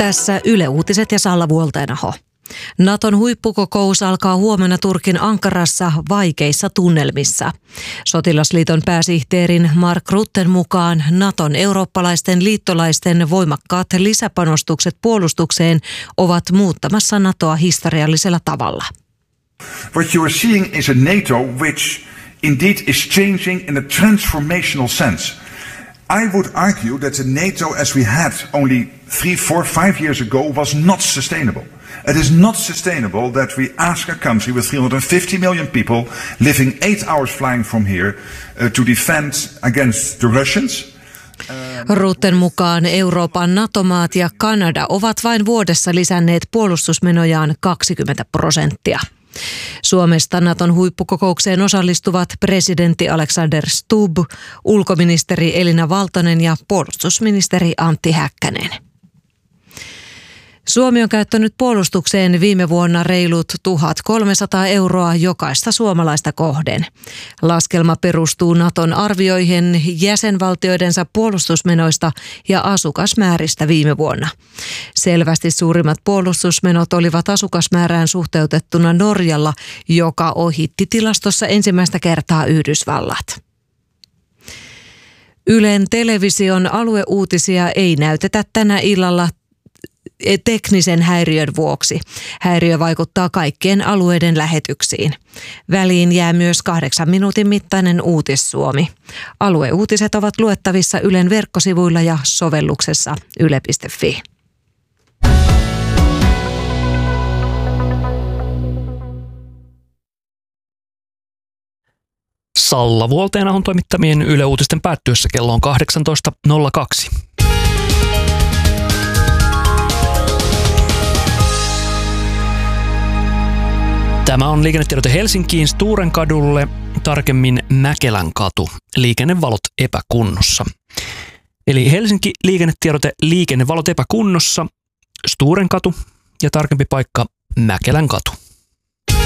Tässä Yle Uutiset ja Salla Vuoltenaho. Naton huippukokous alkaa huomenna Turkin Ankarassa vaikeissa tunnelmissa. Sotilasliiton pääsihteerin Mark Rutten mukaan Naton eurooppalaisten liittolaisten voimakkaat lisäpanostukset puolustukseen ovat muuttamassa Natoa historiallisella tavalla. What you are seeing is a NATO which indeed is changing in a transformational sense. I would argue that the NATO as we had only 3, 4, 5 years ago was not sustainable. It is not sustainable that we ask a country with 350 million people living 8 hours flying from here to defend against the Russians. Rutten mukaan Euroopan NATO-maat ja Kanada ovat vain vuodessa lisänneet puolustusmenojaan 20%. Suomesta Naton huippukokoukseen osallistuvat presidentti Alexander Stubb, ulkoministeri Elina Valtonen ja puolustusministeri Antti Häkkänen. Suomi on käyttänyt puolustukseen viime vuonna reilut 1 300 € jokaista suomalaista kohden. Laskelma perustuu Naton arvioihin jäsenvaltioidensa puolustusmenoista ja asukasmääristä viime vuonna. Selvästi suurimmat puolustusmenot olivat asukasmäärään suhteutettuna Norjalla, joka ohitti tilastossa ensimmäistä kertaa Yhdysvallat. Ylen television alueuutisia ei näytetä tänä illalla teknisen häiriön vuoksi. Häiriö vaikuttaa kaikkien alueiden lähetyksiin. Väliin jää myös 8 minuutin mittainen Uutissuomi. Alueuutiset ovat luettavissa Ylen verkkosivuilla ja sovelluksessa yle.fi. Salla Vuolteenahon toimittamien Yle Uutisten päättyessä kello on 18.02. Tämä on liikennetiedote Helsinkiin Sturenkadulle, tarkemmin Mäkelän katu, liikennevalot epäkunnossa. Eli Helsinki liikennetiedote liikennevalot epäkunnossa, Sturenkatu ja tarkempi paikka Mäkelän katu.